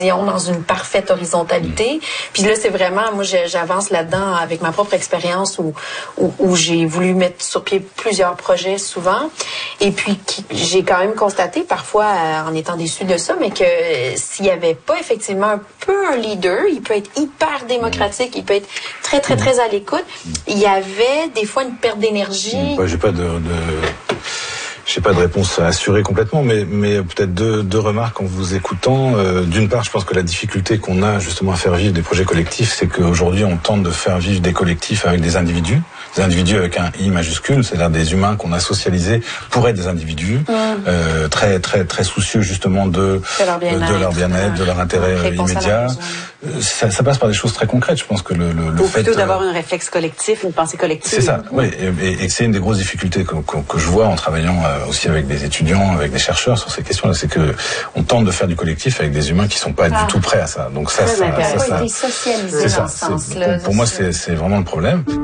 dans une parfaite horizontalité. Puis là, c'est vraiment, moi, j'avance là-dedans avec ma propre expérience où j'ai voulu mettre sur pied plusieurs projets souvent. Et puis, j'ai quand même constaté parfois, en étant déçue de ça, mais que s'il n'y avait pas effectivement un peu un leader, il peut être hyper démocratique, il peut être très, très, très à l'écoute. Il y avait des fois une perte d'énergie. J'ai pas de réponse assurée complètement, mais peut-être deux remarques en vous écoutant. D'une part, je pense que la difficulté qu'on a justement à faire vivre des projets collectifs, c'est qu'aujourd'hui on tente de faire vivre des collectifs avec des individus avec un I majuscule, c'est-à-dire des humains qu'on a socialisés pour être des individus, très très très soucieux justement de leur bien-être, de leur intérêt immédiat. Ça passe par des choses très concrètes. Je pense que le fait plutôt d'avoir un réflexe collectif, une pensée collective. C'est ça, oui, et c'est une des grosses difficultés que je vois en travaillant aussi avec des étudiants, avec des chercheurs sur ces questions-là, c'est que on tente de faire du collectif avec des humains qui sont pas du tout prêts à ça. Donc ça, socialisé dans ce sens-là. Pour moi, c'est vraiment le problème.